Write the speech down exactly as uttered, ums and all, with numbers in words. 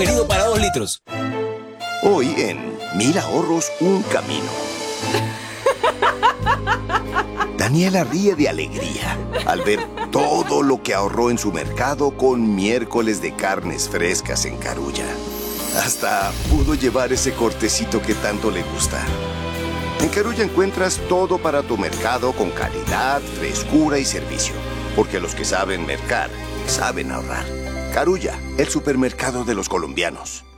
sugerido para dos litros. Hoy en Mil Ahorros, un camino. Daniela ríe de alegría al ver todo lo que ahorró en su mercado con miércoles de carnes frescas en Carulla. Hasta pudo llevar ese cortecito que tanto le gusta. En Carulla encuentras todo para tu mercado con calidad, frescura y servicio. Porque los que saben mercar, saben ahorrar. Carulla, el supermercado de los colombianos.